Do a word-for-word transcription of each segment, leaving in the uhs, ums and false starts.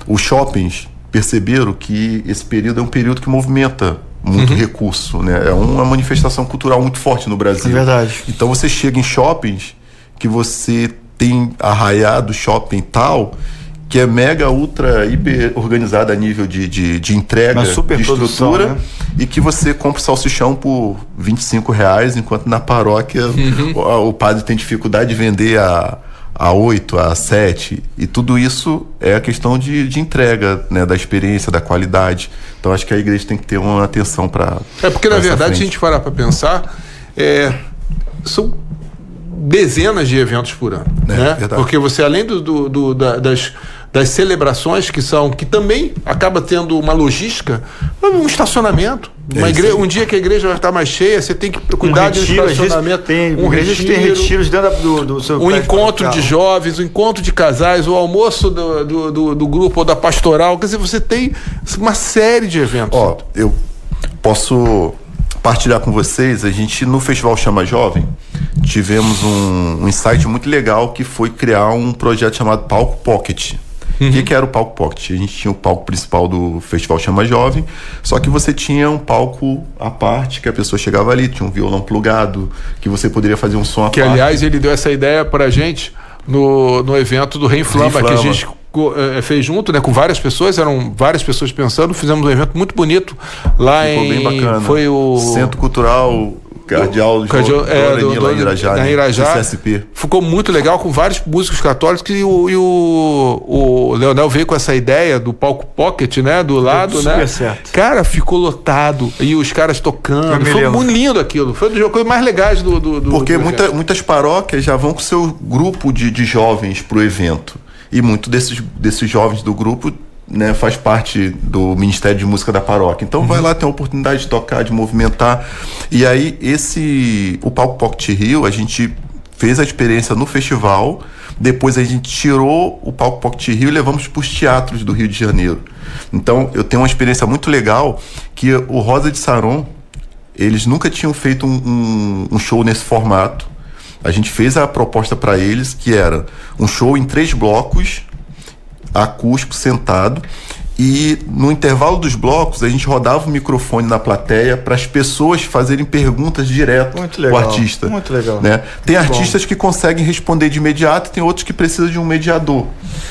os shoppings perceberam que esse período é um período que movimenta muito uhum. recurso, né? É uma manifestação cultural muito forte no Brasil. É verdade. Então você chega em shoppings que você tem arraiado shopping tal, que é mega, ultra, hiper organizada a nível de, de, de entrega, de estrutura, né? E que você compra o salsichão por vinte e cinco reais, enquanto na paróquia uhum. o, o padre tem dificuldade de vender a, a oito, a sete, e tudo isso é a questão de, de entrega, né, da experiência, da qualidade. Então acho que a igreja tem que ter uma atenção para... É porque na verdade, frente. Se a gente parar para pensar, é, são dezenas de eventos por ano, é, né? Verdade. Porque você, além do, do, do, da, das... das celebrações que são, que também acaba tendo uma logística, um estacionamento. Uma é igreja, um dia que a igreja vai estar mais cheia, você tem que cuidar um retiro, de estacionamento. Tem, um retiro, tem retiros dentro do, do seu um encontro de jovens, um encontro de casais, o almoço do, do, do, do grupo ou da pastoral. Quer dizer, você tem uma série de eventos. Ó, eu posso partilhar com vocês, a gente no Festival Chama Jovem tivemos um, um insight muito legal, que foi criar um projeto chamado Palco Pocket. O uhum. que, que era o Palco Pocket? A gente tinha o palco principal do Festival Chama Jovem, só que você tinha um palco à parte, que a pessoa chegava ali, tinha um violão plugado, que você poderia fazer um som à que, parte. Que, aliás, ele deu essa ideia pra gente no, no evento do Reinflama, Reinflama, que a gente é, fez junto, né, com várias pessoas, eram várias pessoas pensando, fizemos um evento muito bonito lá. Ficou em... bem bacana. Foi o... Centro Cultural... Cardeal, Cardeal é, do, do, Irajá, na Irajá, C S P. Ficou muito legal, com vários músicos católicos, e o, e o, o Leonel veio com essa ideia do palco pocket, né, do lado, super né? Certo. Cara, ficou lotado, e os caras tocando, foi lembro. muito lindo aquilo, foi uma das coisas mais legais do, do, do Porque do muita, muitas paróquias já vão com seu grupo de, de jovens pro evento, e muito desses, desses jovens do grupo, né, faz parte do Ministério de Música da paróquia. Então uhum. vai lá, tem a oportunidade de tocar, de movimentar. E aí, esse o Palco Pocket Rio, a gente fez a experiência no festival, depois a gente tirou o Palco Pocket Rio e levamos para os teatros do Rio de Janeiro. Então, eu tenho uma experiência muito legal, que o Rosa de Saron, eles nunca tinham feito um, um, um show nesse formato. A gente fez a proposta para eles, que era um show em três blocos, acústico, sentado, e no intervalo dos blocos a gente rodava o microfone na plateia para as pessoas fazerem perguntas direto ao artista. Muito legal. Né? Tem muito artistas bom. que conseguem responder de imediato, tem outros que precisam de um mediador.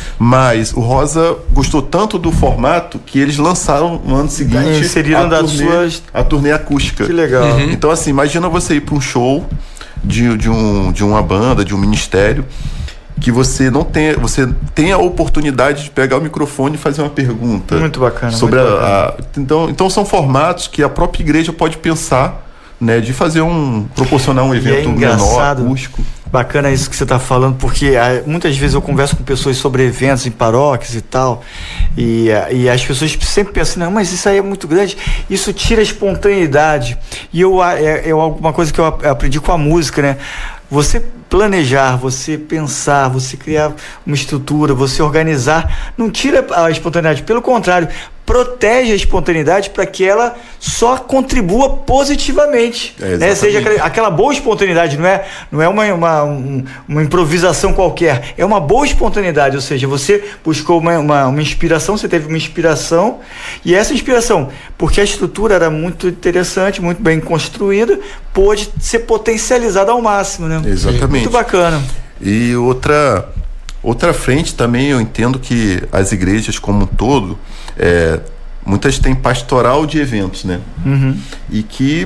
Mas o Rosa gostou tanto do formato que eles lançaram no ano seguinte inseriram a, das turnê, suas... a turnê acústica. Que legal. Uhum. Então, assim, imagina você ir para um show de, de, um, de uma banda, de um ministério, que você não tem, você tem a oportunidade de pegar o microfone e fazer uma pergunta. Muito bacana. Sobre muito a, bacana. a, então, então são formatos que a própria igreja pode pensar, né, de fazer um, proporcionar um evento é menor, acústico. Bacana isso que você está falando, porque ah, muitas vezes eu converso com pessoas sobre eventos em paróquias e tal, e, ah, e as pessoas sempre pensam, não, mas isso aí é muito grande, isso tira a espontaneidade. E eu, é, é alguma coisa que eu aprendi com a música, né? Você planejar, você pensar, você criar uma estrutura, você organizar, não tira a espontaneidade, pelo contrário, protege a espontaneidade para que ela só contribua positivamente, é, né? Seja aquela, aquela boa espontaneidade, não é, não é uma, uma, um, uma improvisação qualquer, é uma boa espontaneidade, ou seja, você buscou uma, uma, uma inspiração, você teve uma inspiração, e essa inspiração, porque a estrutura era muito interessante, muito bem construída, pôde ser potencializada ao máximo, né? Exatamente. Muito bacana. E outra, outra frente também, eu entendo que as igrejas como um todo, é, muitas têm pastoral de eventos, né? Uhum. E que,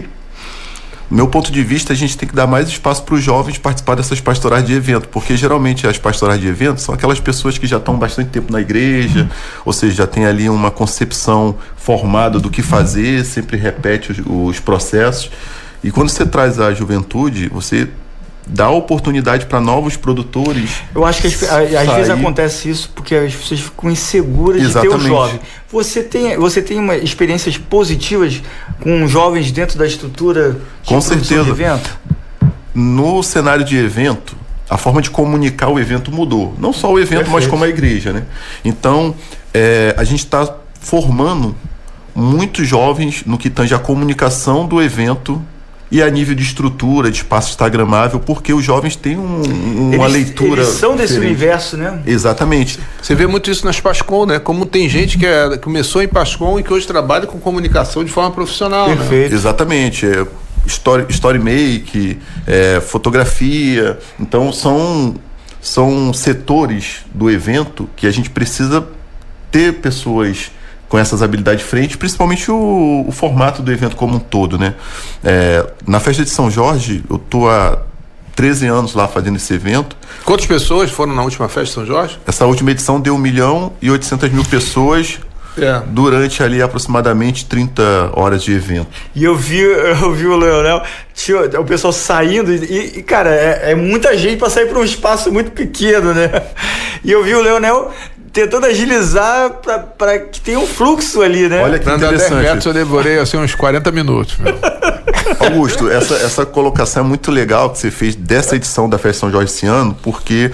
do meu ponto de vista, a gente tem que dar mais espaço para os jovens participar dessas pastorais de evento, porque geralmente as pastorais de evento são aquelas pessoas que já estão bastante tempo na igreja, uhum. ou seja, já tem ali uma concepção formada do que fazer, sempre repete os, os processos. E quando você traz a juventude, você dá oportunidade para novos produtores. Eu acho que às, às vezes acontece isso porque as pessoas ficam inseguras. Exatamente. De ter o jovem. Você tem, você tem uma, experiências positivas com jovens dentro da estrutura de com certeza. De evento? No cenário de evento, a forma de comunicar o evento mudou. Não só o evento, Perfeito. Mas como a igreja, né? Então, é, a gente está formando muitos jovens no que tange a comunicação do evento e a nível de estrutura, de espaço instagramável, porque os jovens têm um, uma eles, leitura... Eles são desse diferente. universo, né? Exatamente. Você vê muito isso nas Pascom, né? Como tem gente que é, começou em Pascom e que hoje trabalha com comunicação de forma profissional. Perfeito. Né? Exatamente. É, story, story make, é, fotografia. Então, são, são setores do evento que a gente precisa ter pessoas com essas habilidades de frente, principalmente o, o formato do evento como um todo, né? É, na festa de São Jorge, eu tô há treze anos lá fazendo esse evento. Quantas pessoas foram na última festa de São Jorge? Essa última edição deu um milhão e oitocentas mil pessoas é. durante ali aproximadamente trinta horas de evento. E eu vi, eu vi o Leonel, tinha o pessoal saindo e, e cara, é, é muita gente para sair para um espaço muito pequeno, né? E eu vi o Leonel tentando agilizar para que tenha um fluxo ali, né? Olha que pra interessante. dez metros eu demorei assim, uns quarenta minutos. Meu. Augusto, essa, essa colocação é muito legal que você fez dessa edição da Festa São Jorge esse ano, porque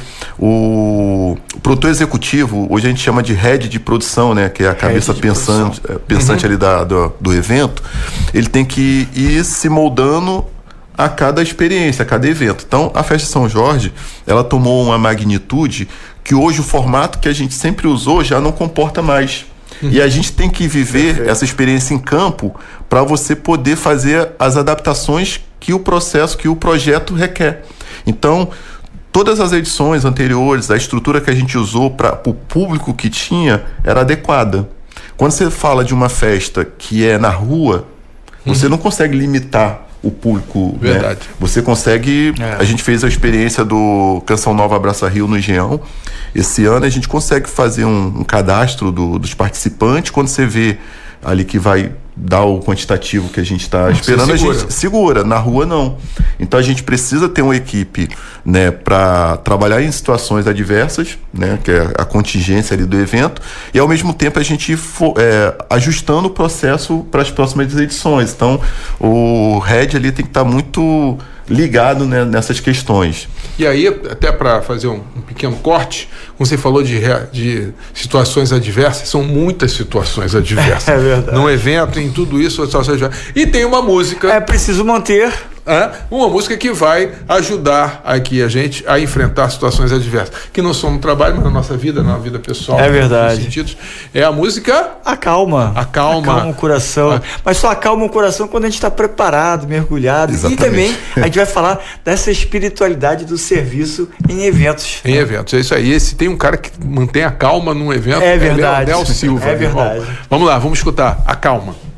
o, o produtor executivo, hoje a gente chama de head de produção, né? Que é a cabeça pensante, pensante uhum. ali da, do, do evento, ele tem que ir se moldando a cada experiência, a cada evento. Então, a Festa São Jorge, ela tomou uma magnitude que hoje o formato que a gente sempre usou já não comporta mais. Uhum. E a gente tem que viver Perfeito. essa experiência em campo para você poder fazer as adaptações que o processo, que o projeto requer. Então, todas as edições anteriores, a estrutura que a gente usou para o público que tinha era adequada. Quando você fala de uma festa que é na rua, uhum. você não consegue limitar o público, Verdade. Né? Você consegue... É. A gente fez a experiência do Canção Nova Abraça Rio no Engenhão. Esse ano a gente consegue fazer um, um cadastro do, dos participantes. Quando você vê ali que vai dar o quantitativo que a gente está esperando, a gente segura. Na rua, não. Então a gente precisa ter uma equipe, né, para trabalhar em situações adversas, né, que é a contingência ali do evento, e ao mesmo tempo a gente for, é, ajustando o processo para as próximas edições. Então o head ali tem que estar tá muito ligado, né, nessas questões. E aí, até para fazer um, um pequeno corte, como você falou de, de situações adversas, são muitas situações adversas. É verdade. Num evento, em tudo isso, situações adversas. E tem uma música... É preciso manter... É, uma música que vai ajudar aqui a gente a enfrentar situações adversas, que não são no trabalho, mas na nossa vida, na vida pessoal. É verdade. Sentidos. É a música... Acalma. Acalma. Acalma o coração. Ah. Mas só acalma o coração quando a gente está preparado, mergulhado. Exatamente. E também a gente vai falar dessa espiritualidade do serviço em eventos. Em eventos, é isso aí. Esse tem um cara que mantém a calma num evento. É verdade. É Léo Silva. É verdade. Bom, vamos lá, vamos escutar. Acalma.